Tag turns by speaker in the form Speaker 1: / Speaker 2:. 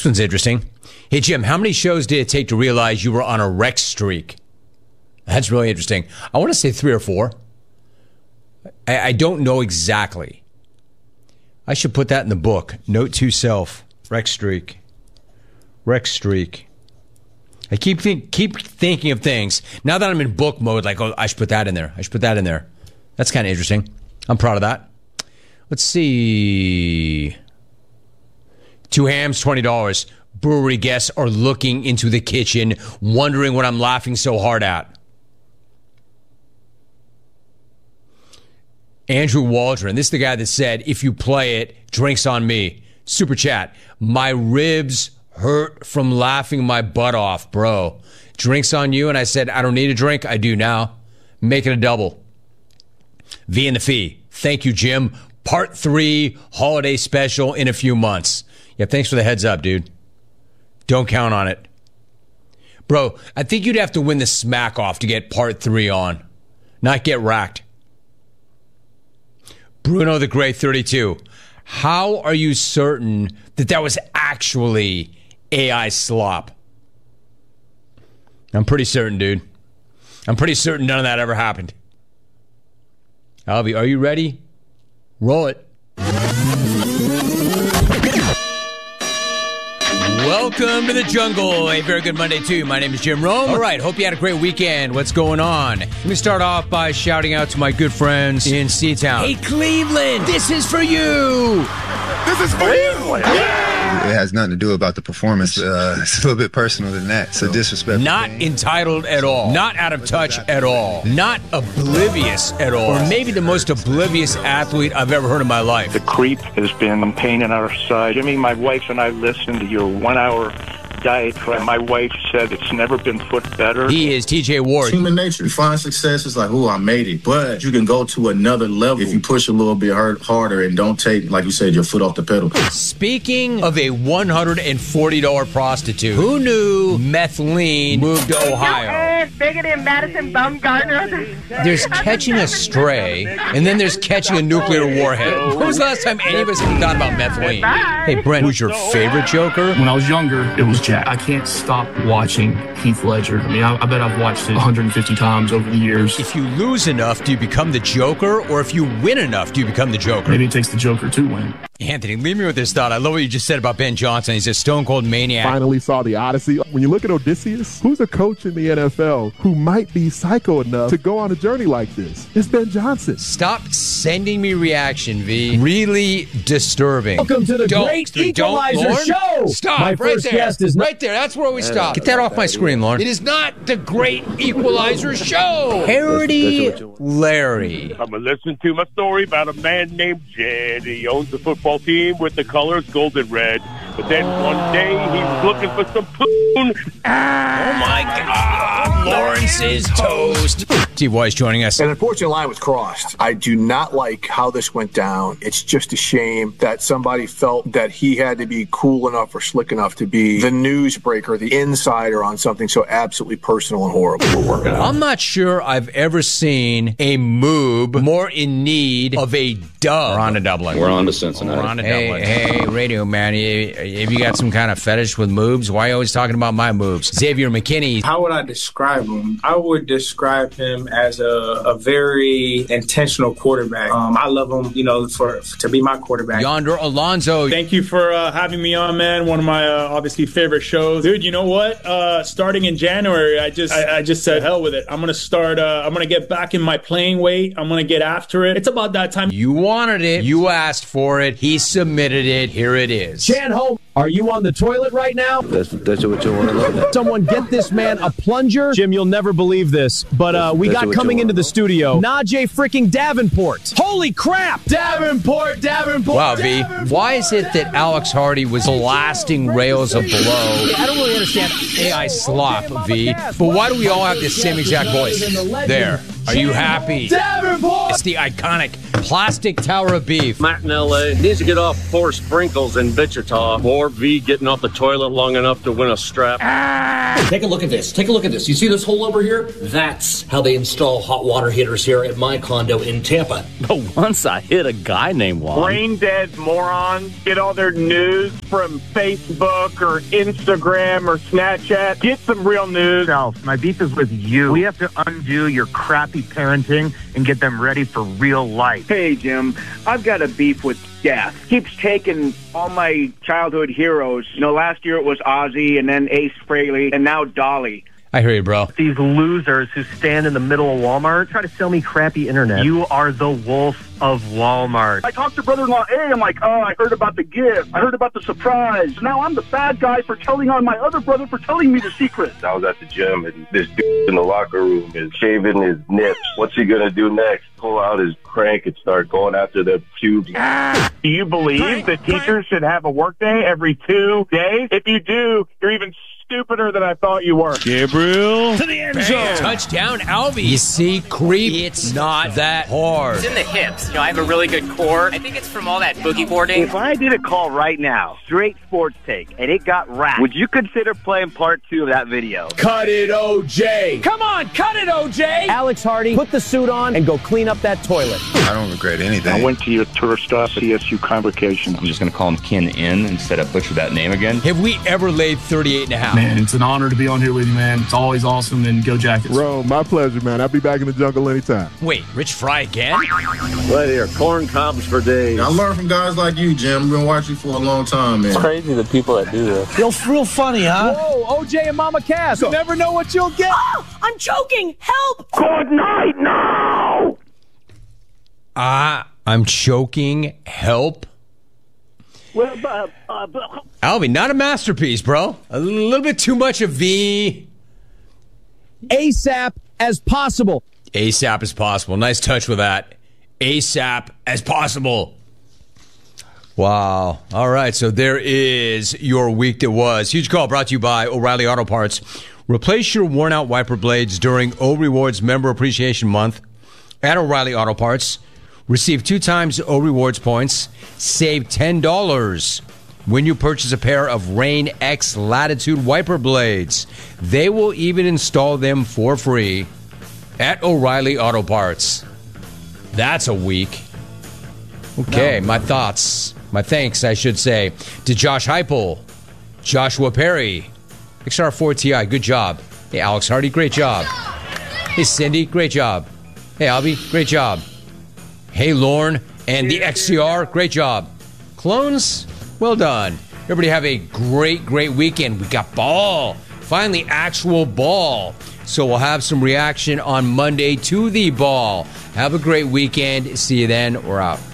Speaker 1: This one's interesting. Hey, Jim, how many shows did it take to realize you were on a rec streak? That's really interesting. I want to say 3 or 4. I don't know exactly. I should put that in the book. Note to self. Rec streak. Rec streak. I keep thinking of things. Now that I'm in book mode, like, oh, I should put that in there. I should put that in there. That's kind of interesting. I'm proud of that. Let's see. 2 hams, $20. Brewery guests are looking into the kitchen, wondering what I'm laughing so hard at. Andrew Waldron. This is the guy that said, if you play it, drinks on me. Super chat. My ribs hurt from laughing my butt off, bro. Drinks on you. And I said, I don't need a drink. I do now. Make it a double. V and the fee. Thank you, Jim. Part 3 holiday special in a few months. Yeah, thanks for the heads up, dude. Don't count on it. Bro, I think you'd have to win the smack off to get part 3 on. Not get racked. Bruno the Great 32. How are you certain that was actually AI slop? I'm pretty certain, dude. I'm pretty certain none of that ever happened. Alvy, are you ready? Roll it. Welcome to the jungle. A very good Monday to you. My name is Jim Rome. All right, hope you had a great weekend. What's going on? Let me start off by shouting out to my good friends in Seatown. Hey, Cleveland, this is for you.
Speaker 2: This is for you.
Speaker 3: Yeah. It has nothing to do about the performance. It's a little bit personal than that. So disrespectful.
Speaker 1: Not entitled at all. Not out of touch at all. Not oblivious at all. Or maybe the most oblivious athlete I've ever heard in my life.
Speaker 4: The creep has been a pain in our side. Jimmy, my wife and I listened to your 1-hour diatribe. My wife said it's never been put better.
Speaker 1: He is TJ Ward.
Speaker 2: Human nature. You find success, it's like, oh, I made it. But you can go to another level if you push a little bit harder and don't take, like you said, your foot off the pedal.
Speaker 1: Speaking of a $140 prostitute, who knew Methleen moved to Ohio?
Speaker 5: Bigger than Madison Bumgarner.
Speaker 1: There's catching a stray, and then there's catching a nuclear warhead. When was the last time any of us have thought about Methleen?
Speaker 5: Bye.
Speaker 1: Hey, Brent, who's your favorite Joker?
Speaker 6: When I was younger, it was Jack. I can't stop watching Heath Ledger. I mean, I bet I've watched it 150 times over the years.
Speaker 1: If you lose enough, do you become the Joker? Or if you win enough, do you become the Joker?
Speaker 6: Maybe it takes the Joker to win.
Speaker 1: Anthony, leave me with this thought. I love what you just said about Ben Johnson. He's a stone-cold maniac.
Speaker 7: Finally saw the Odyssey. When you look at Odysseus, who's a coach in the NFL who might be psycho enough to go on a journey like this? It's Ben Johnson.
Speaker 1: Stop sending me reaction, V. Really disturbing.
Speaker 8: Welcome to the Great Equalizer Show.
Speaker 1: Stop.
Speaker 8: My
Speaker 1: right
Speaker 8: first
Speaker 1: there.
Speaker 8: guest is
Speaker 1: right there. That's where we stop. Get that off my screen, Lauren. It is not the Great Equalizer Show. Parody Larry.
Speaker 9: I'm going to listen to my story about a man named Jed. He owns a football team with the colors gold and red. But then one day he was looking for some poon.
Speaker 1: Oh my God. Lawrence is toast. Steve Weiss joining us.
Speaker 10: An unfortunate line was crossed. I do not like how this went down. It's just a shame that somebody felt that he had to be cool enough or slick enough to be the newsbreaker, the insider on something so absolutely personal and horrible. We're working on.
Speaker 1: I'm not sure I've ever seen a moob more in need of a dub. We're on to Dublin.
Speaker 11: We're on to Cincinnati.
Speaker 1: We're on to Dublin. Hey, radio man, have you got some kind of fetish with moobs? Why are you always talking about my moobs? Xavier McKinney.
Speaker 12: How would I describe him? I would describe him as a very intentional quarterback. I love him, to be my quarterback.
Speaker 1: Yonder Alonso.
Speaker 13: Thank you for having me on, man. One of my obviously favorite shows, dude. You know what? Starting in January, I just said hell with it. I'm gonna start. I'm gonna get back in my playing weight. I'm gonna get after it. It's about that time.
Speaker 1: You wanted it. You asked for it. He submitted it. Here it is.
Speaker 8: Jan Holm, are you on the toilet right now?
Speaker 11: That's what you want to know.
Speaker 8: Someone get this man a plunger. Jim, you'll never believe this, but we got coming into the studio Najee freaking Davenport. Holy crap! Davenport.
Speaker 1: Wow, V. Why is it that Alex Hardy was blasting rails of below? I don't really understand AI slop, V, but why do we all have the same exact voice? There. Are you happy?
Speaker 8: Davenport!
Speaker 1: It's the iconic Plastic Tower of Beef.
Speaker 14: Matt in L.A. needs to get off 4 sprinkles in Wichita. Or V getting off the toilet long enough to win a strap.
Speaker 15: Take a look at this. Take a look at this. You see this hole over here? That's how they install hot water heaters here at my condo in Tampa.
Speaker 16: But once I hit a guy named Juan.
Speaker 9: Brain dead morons get all their news from Facebook or Instagram or Snapchat. Get some real news.
Speaker 17: My beef is with you. We have to undo your crappy parenting and get them ready for real life.
Speaker 9: Hey, Jim, I've got a beef with death. Keeps taking all my childhood heroes. Last year it was Ozzy and then Ace Frehley and now Dolly.
Speaker 1: I hear you, bro.
Speaker 17: These losers who stand in the middle of Walmart try to sell me crappy internet. You are the wolf of Walmart.
Speaker 9: I talked to brother-in-law A. I'm like, I heard about the gift. I heard about the surprise. Now I'm the bad guy for telling on my other brother for telling me the secret.
Speaker 18: I was at the gym, and this dude in the locker room is shaving his nips. What's he going to do next? Pull out his crank and start going after the pubes.
Speaker 9: Do you believe that teachers should have a work day every 2 days? If you do, you're even stupider than I thought you were.
Speaker 1: Gabriel to the end zone. Touchdown, Alvy. You see, creep, it's not that hard.
Speaker 19: It's in the hips. I have a really good core. I think it's from all that boogie boarding.
Speaker 20: If I did a call right now, straight sports take, and it got wrapped, would you consider playing part 2 of that video?
Speaker 8: Cut it, OJ. Come on, cut it, OJ. Alex Hardy, put the suit on and go clean up that toilet.
Speaker 3: I don't regret anything.
Speaker 4: I went to your tour stop CSU convocation.
Speaker 16: I'm just going to call him Ken In instead of butcher that name again.
Speaker 1: Have we ever laid 38.5?
Speaker 6: Man, it's an honor to be on here with you, man. It's always awesome, and go Jackets.
Speaker 7: Rome, my pleasure, man. I'll be back in the jungle anytime.
Speaker 1: Wait, Rich Fry again?
Speaker 14: Right here, corn cobs for days.
Speaker 2: I learned from guys like you, Jim. I've been watching you for a long time, man.
Speaker 11: It's crazy the people that do this.
Speaker 8: Feels real funny, huh? Whoa, OJ and Mama Cass. You never know what you'll get.
Speaker 5: Oh, I'm choking. Help.
Speaker 9: Good night now.
Speaker 1: I'm choking. Help.
Speaker 9: Well,
Speaker 1: Alvy, not a masterpiece, bro. A little bit too much of V.
Speaker 8: ASAP as possible.
Speaker 1: ASAP as possible. Nice touch with that. ASAP as possible. Wow. All right, so there is your week that was. Huge call brought to you by O'Reilly Auto Parts. Replace your worn-out wiper blades during O Rewards Member Appreciation Month at O'Reilly Auto Parts. Receive 2 times O Rewards points. Save $10 when you purchase a pair of Rain X Latitude wiper blades. They will even install them for free at O'Reilly Auto Parts. That's a week. Okay, my thoughts. My thanks, I should say, to Josh Heupel, Joshua Perry, XR4TI, good job. Hey, Alex Hardy, great job. Hey, Cindy, great job. Hey, Albie, great job. Hey, Lorne and the XCR, great job. Clones, well done. Everybody have a great, great weekend. We got ball. Finally, actual ball. So we'll have some reaction on Monday to the ball. Have a great weekend. See you then. We're out.